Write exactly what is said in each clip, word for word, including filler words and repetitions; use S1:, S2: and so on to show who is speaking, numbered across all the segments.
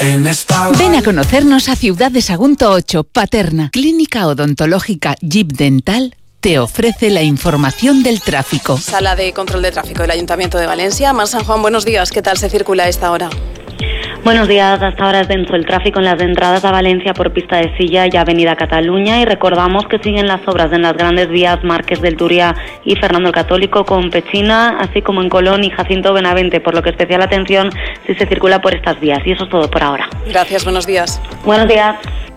S1: Ven a conocernos a Ciudad de Sagunto ocho, Paterna. Clínica Odontológica Jeep Dental te ofrece la información del tráfico.
S2: Sala de Control de Tráfico del Ayuntamiento de Valencia. Mar San Juan, buenos días. ¿Qué tal se circula a esta hora?
S3: Buenos días, hasta ahora es denso el tráfico en las entradas a Valencia por Pista de Silla y Avenida Cataluña, y recordamos que siguen las obras en las grandes vías Márquez del Turia y Fernando el Católico con Pechina, así como en Colón y Jacinto Benavente, por lo que especial atención si se circula por estas vías. Y eso es todo por ahora.
S2: Gracias, buenos días.
S3: Buenos días.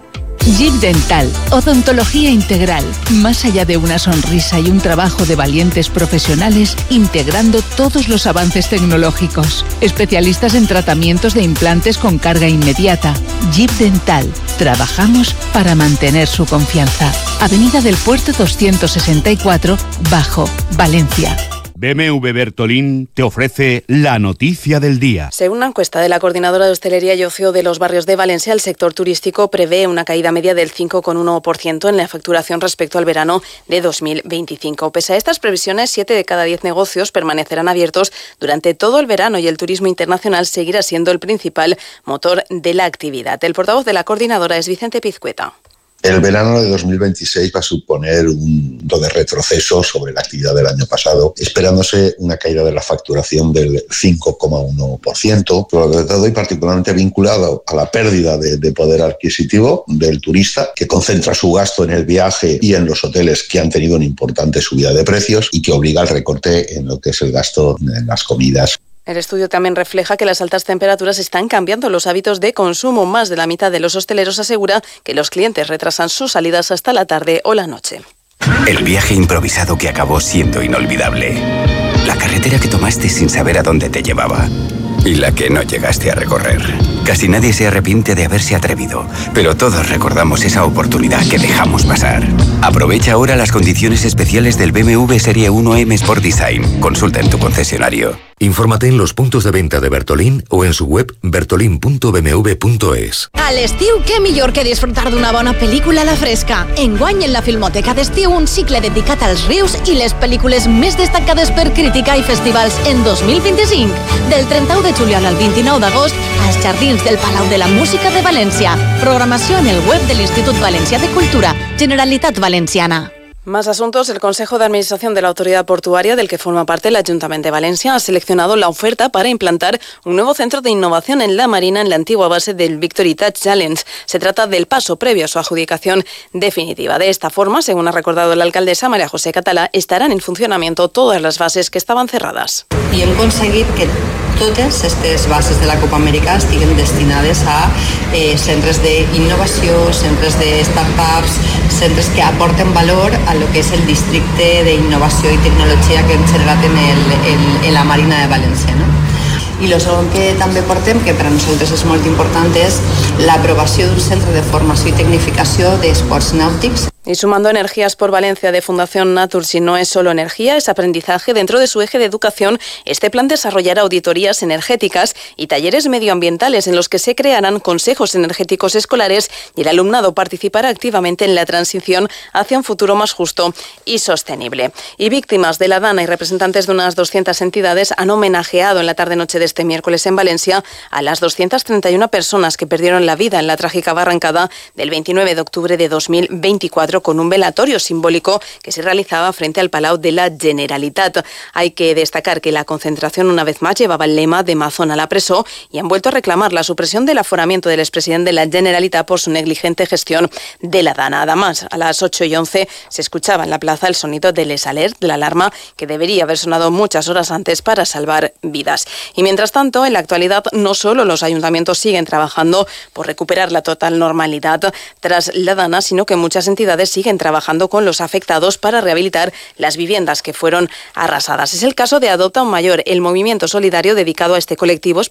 S1: Jeep Dental, odontología integral, más allá de una sonrisa y un trabajo de valientes profesionales, integrando todos los avances tecnológicos. Especialistas en tratamientos de implantes con carga inmediata. Jeep Dental, trabajamos para mantener su confianza. Avenida del Puerto doscientos sesenta y cuatro, Bajo, Valencia.
S4: B M W Bertolín te ofrece la noticia del día.
S2: Según una encuesta de la Coordinadora de Hostelería y Ocio de los Barrios de Valencia, el sector turístico prevé una caída media del cinco coma uno por ciento en la facturación respecto al verano de dos mil veinticinco. Pese a estas previsiones, siete de cada diez negocios permanecerán abiertos durante todo el verano y el turismo internacional seguirá siendo el principal motor de la actividad. El portavoz de la Coordinadora es Vicente Pizcueta.
S5: El verano de dos mil veintiséis va a suponer un punto de retroceso sobre la actividad del año pasado, esperándose una caída de la facturación del cinco coma uno por ciento, sobre todo y particularmente vinculado a la pérdida de, de poder adquisitivo del turista, que concentra su gasto en el viaje y en los hoteles, que han tenido una importante subida de precios y que obliga al recorte en lo que es el gasto en las comidas.
S2: El estudio también refleja que las altas temperaturas están cambiando los hábitos de consumo. Más de la mitad de los hosteleros asegura que los clientes retrasan sus salidas hasta la tarde o la noche.
S6: El viaje improvisado que acabó siendo inolvidable. La carretera que tomaste sin saber a dónde te llevaba. Y la que no llegaste a recorrer. Casi nadie se arrepiente de haberse atrevido, pero todos recordamos esa oportunidad que dejamos pasar. Aprovecha ahora las condiciones especiales del B M W Serie uno M Sport Design. Consulta en tu concesionario.
S7: Infórmate en los puntos de venta de Bertolín o en su web bertolín punto b m w punto es.
S8: A l'estiu, què millor que disfrutar d'una bona pel·lícula a la fresca. Enguany, en la Filmoteca d'Estiu, un cicle dedicat als rius i les pel·lícules més destacades per crítica i festivals en dos mil vint-i-cinc. Del trenta-u de juliol al vint-i-nou d'agost, als jardins del Palau de la Música de València. Programació en el web de l'Institut Valencià de Cultura, Generalitat Valenciana.
S2: Más asuntos. El Consejo de Administración de la Autoridad Portuaria, del que forma parte el Ayuntamiento de Valencia, ha seleccionado la oferta para implantar un nuevo centro de innovación en la Marina en la antigua base del Victory Touch Challenge. Se trata del paso previo a su adjudicación definitiva. De esta forma, según ha recordado la alcaldesa María José Català, estarán en funcionamiento todas las bases que estaban cerradas.
S9: I hem aconseguit que totes aquestes bases de la Copa Amèrica estiguen destinades a eh, centres d'innovació, centres de startups, centres que aporten valor a lo que és el districte d'innovació i tecnologia que hem generat en, el, en, en la Marina de València, no? I el segon que també portem, que per a nosaltres és molt important, és l'aprovació d'un centre de formació i tecnificació d'esports nàutics.
S2: Y sumando Energías por Valencia de Fundación Naturgy no es solo energía, es aprendizaje. Dentro de su eje de educación, este plan desarrollará auditorías energéticas y talleres medioambientales en los que se crearán consejos energéticos escolares y el alumnado participará activamente en la transición hacia un futuro más justo y sostenible. Y víctimas de la DANA y representantes de unas doscientas entidades han homenajeado en la tarde-noche de este miércoles en Valencia a las doscientas treinta y una personas que perdieron la vida en la trágica barrancada del veintinueve de octubre de dos mil veinticuatro, con un velatorio simbólico que se realizaba frente al Palau de la Generalitat. Hay que destacar que la concentración una vez más llevaba el lema de Mazón a la presó y han vuelto a reclamar la supresión del aforamiento del expresidente de la Generalitat por su negligente gestión de la DANA. Además, a las ocho y once se escuchaba en la plaza el sonido del Les Alert, de la alarma que debería haber sonado muchas horas antes para salvar vidas. Y mientras tanto, en la actualidad, no solo los ayuntamientos siguen trabajando por recuperar la total normalidad tras la DANA, sino que muchas entidades siguen trabajando con los afectados para rehabilitar las viviendas que fueron arrasadas. Es el caso de Adopta un Mayor, el movimiento solidario dedicado a este colectivo